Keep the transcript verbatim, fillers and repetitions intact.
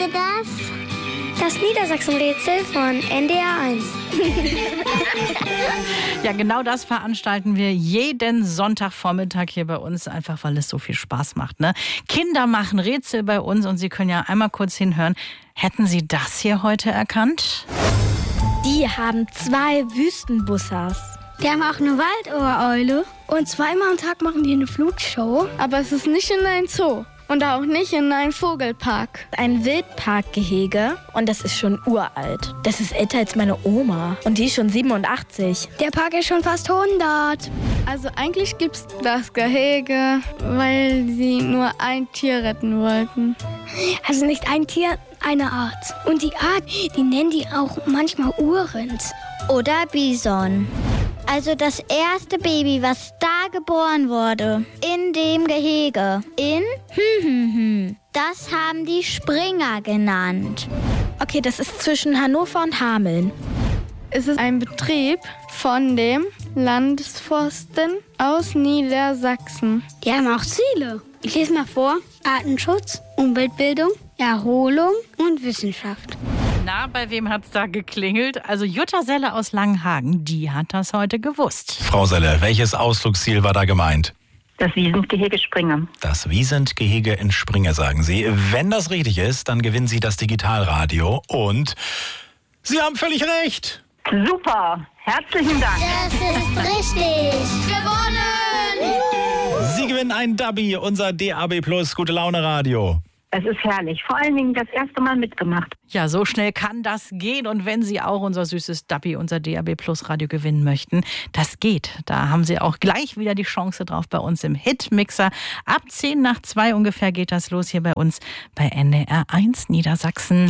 heute das? Das Niedersachsen-Rätsel von N D R eins. Ja, genau das veranstalten wir jeden Sonntagvormittag hier bei uns, einfach weil es so viel Spaß macht. Ne? Kinder machen Rätsel bei uns und Sie können ja einmal kurz hinhören. Hätten Sie das hier heute erkannt? Die haben zwei Wüstenbussers. Die haben auch eine Waldohreule. Und zweimal am Tag machen die eine Flugshow. Aber es ist nicht in ein Zoo. Und auch nicht in einem Vogelpark. Ein Wildparkgehege und das ist schon uralt. Das ist älter als meine Oma und die ist schon siebenundachtzig. Der Park ist schon fast hundert. Also eigentlich gibt es das Gehege, weil sie nur ein Tier retten wollten. Also nicht ein Tier, eine Art. Und die Art, die nennen die auch manchmal Urrind. Oder Bison. Also das erste Baby, was da geboren wurde, in dem Gehege, in hm, hm, hm, das haben die Springer genannt. Okay, das ist zwischen Hannover und Hameln. Es ist ein Betrieb von dem Landesforsten aus Niedersachsen. Die haben auch Ziele. Ich lese mal vor. Artenschutz, Umweltbildung, Erholung und Wissenschaft. Na, bei wem hat's da geklingelt? Also Jutta Selle aus Langenhagen, die hat das heute gewusst. Frau Selle, welches Ausflugsziel war da gemeint? Das Wiesentgehege Springe. Das Wiesentgehege in Springe, sagen Sie. Wenn das richtig ist, dann gewinnen Sie das Digitalradio und Sie haben völlig recht. Super, herzlichen Dank. Das ist richtig. Gewonnen! Sie gewinnen ein Dubby, unser D A B Plus Gute Laune Radio. Es ist herrlich. Vor allen Dingen das erste Mal mitgemacht. Ja, so schnell kann das gehen. Und wenn Sie auch unser süßes Dubby, unser D A B Plus Radio gewinnen möchten, das geht. Da haben Sie auch gleich wieder die Chance drauf bei uns im Hitmixer. Ab zehn nach zwei ungefähr geht das los hier bei uns bei N D R eins Niedersachsen.